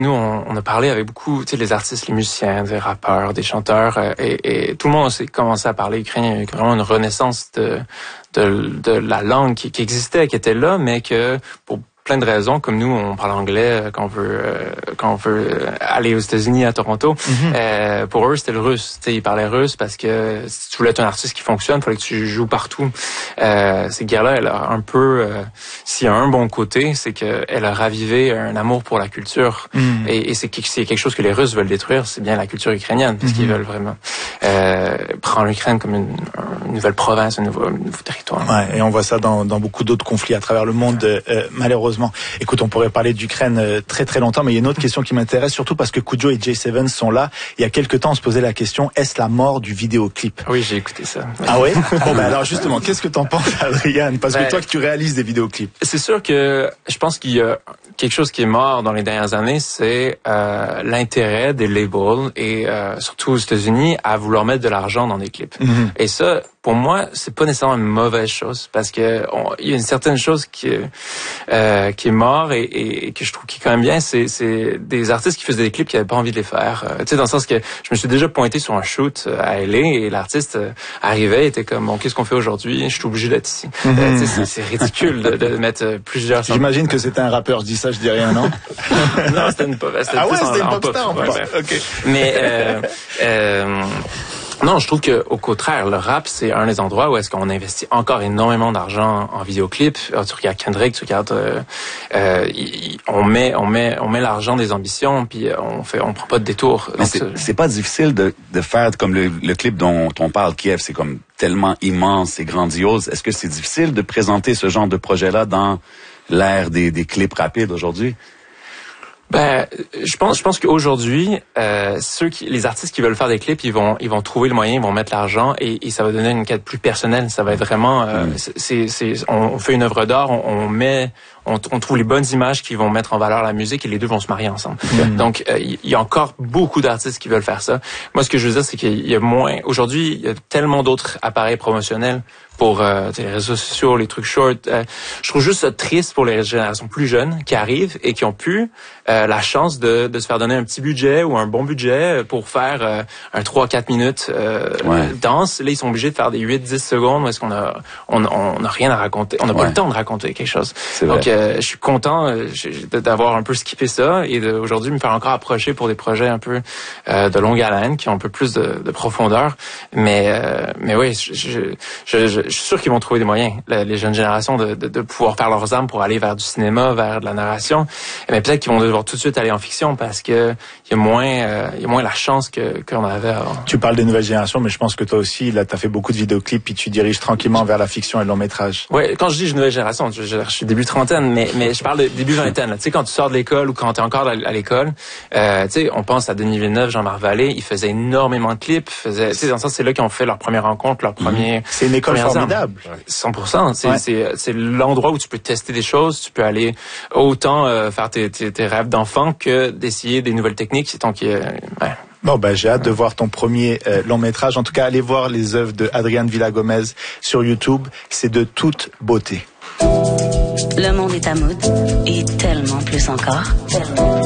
Nous, on a parlé avec beaucoup, tu sais, les artistes, les musiciens, des rappeurs, des chanteurs, et tout le monde a commencé à parler ukrainien. Il y a eu vraiment une renaissance de la langue qui existait, qui était là, mais que pour plein de raisons, comme nous, on parle anglais quand on veut aller aux États-Unis, à Toronto. Pour eux, c'était le russe. Tu sais, ils parlaient russe parce que si tu voulais être un artiste qui fonctionne, il fallait que tu joues partout. Cette guerre-là, elle a un peu, s'il y a un bon côté, c'est qu'elle a ravivé un amour pour la culture. Et c'est quelque chose que les Russes veulent détruire, c'est bien la culture ukrainienne, parce qu'ils veulent vraiment prendre l'Ukraine comme une nouvelle province, un nouveau territoire. Ouais, et on voit ça dans beaucoup d'autres conflits à travers le monde, malheureusement. Écoute, on pourrait parler d'Ukraine très très longtemps, mais il y a une autre question qui m'intéresse, surtout parce que Kujo et J7 sont là. Il y a quelques temps, on se posait la question, est-ce la mort du vidéoclip? Oui, j'ai écouté ça. Ah oui? Bon, ben alors justement, qu'est-ce que t'en penses, Adrian? Parce que toi, que tu réalises des vidéoclips. C'est sûr que je pense qu'il y a quelque chose qui est mort dans les dernières années, c'est l'intérêt des labels et surtout aux États-Unis à vouloir mettre de l'argent dans des clips. Et ça, pour moi, c'est pas nécessairement une mauvaise chose parce que il y a une certaine chose qui est mort et que je trouve qui est quand même bien, c'est des artistes qui faisaient des clips qui avaient pas envie de les faire. Tu sais, dans le sens que je me suis déjà pointé sur un shoot à LA et l'artiste arrivait, était comme bon, qu'est-ce qu'on fait aujourd'hui? Je suis obligé d'être ici. Tu sais, c'est ridicule de mettre plusieurs. J'imagine que c'était un rappeur. Je dis ça, je dis rien, non? Non, c'était une pop. Ah ouais, c'était une pop star. Ok. Mais non, je trouve que au contraire, le rap, c'est un des endroits où est-ce qu'on investit encore énormément d'argent en vidéoclip. Tu regardes Kendrick, tu regardes, on met l'argent des ambitions, puis on prend pas de détour. Mais c'est pas difficile de faire comme le clip dont on parle, Kiev, c'est comme tellement immense et grandiose. Est-ce que c'est difficile de présenter ce genre de projet-là dans l'ère des clips rapides aujourd'hui? Ben, je pense qu'aujourd'hui, les artistes qui veulent faire des clips, ils vont trouver le moyen, ils vont mettre l'argent et ça va donner une quête plus personnelle. Ça va être vraiment, on fait une œuvre d'art, on trouve les bonnes images qui vont mettre en valeur la musique et les deux vont se marier ensemble. Donc, il y a encore beaucoup d'artistes qui veulent faire ça. Moi, ce que je veux dire, c'est qu'il y a aujourd'hui, il y a tellement d'autres appareils promotionnels pour les réseaux sociaux, les trucs short. Je trouve juste ça triste pour les générations plus jeunes qui arrivent et qui ont pu la chance de se faire donner un petit budget ou un bon budget pour faire un 3-4 minutes danse. Là, ils sont obligés de faire des 8-10 secondes où est-ce qu'on a rien à raconter. On n'a pas le temps de raconter quelque chose. Donc, je suis content d'avoir un peu skippé ça et d'aujourd'hui me faire encore approcher pour des projets un peu de longue haleine qui ont un peu plus de profondeur. Mais oui, je suis sûr qu'ils vont trouver des moyens, les jeunes générations, de pouvoir faire leurs armes pour aller vers du cinéma, vers de la narration. Mais peut-être qu'ils vont devoir tout de suite aller en fiction parce que il y a moins la chance qu'on avait avant. Tu parles des nouvelles générations, mais je pense que toi aussi, là, t'as fait beaucoup de vidéoclips puis tu diriges tranquillement vers la fiction et le long métrage. Ouais, quand je dis nouvelle génération, je suis début trentaine, mais je parle de début vingtaine. Tu sais, quand tu sors de l'école ou quand t'es encore à l'école, tu sais, on pense à Denis Villeneuve, Jean-Marc Vallée, ils faisaient énormément de clips, tu sais, dans le sens, c'est là qu'ils ont fait leur première rencontre, leur premier. C'est une école formidable. 100%. C'est l'endroit où tu peux tester des choses, tu peux aller autant faire tes rêves d'enfant que d'essayer des nouvelles techniques. Donc, Bon, ben, j'ai hâte de voir ton premier long métrage. En tout cas, allez voir les œuvres de Adrian Villagomez sur YouTube. C'est de toute beauté. Le monde est à mode et tellement plus encore.